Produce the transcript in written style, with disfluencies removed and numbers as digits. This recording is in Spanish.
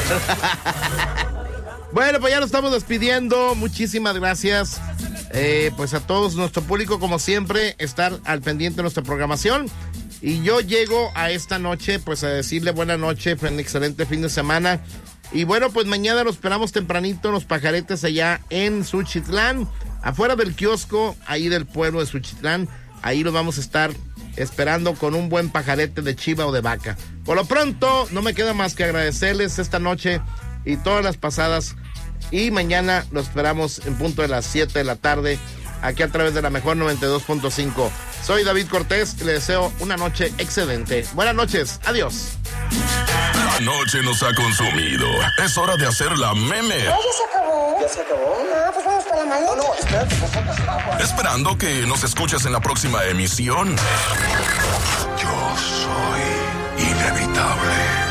Bueno, pues ya nos estamos despidiendo. Muchísimas gracias. Pues a todos nuestro público, como siempre, estar al pendiente de nuestra programación. Y yo llego a esta noche, pues a decirle buena noche, un excelente fin de semana. Y bueno, pues mañana lo esperamos tempranito en Los Pajaretes allá en Suchitlán, afuera del kiosco, ahí del pueblo de Suchitlán. Ahí los vamos a estar esperando con un buen pajarete de chiva o de vaca. Por lo pronto, no me queda más que agradecerles esta noche y todas las pasadas. Y mañana lo esperamos en punto de las 7 de la tarde, aquí a través de la mejor 92.5. Soy David Cortés y le deseo una noche excelente. Buenas noches, adiós. La noche nos ha consumido. Es hora de hacer la meme. ¿Ya se acabó? ¿Ya se acabó? No, pues vamos para la maleta. No, espérate, por favor. Esperando que nos escuches en la próxima emisión. Yo soy inevitable.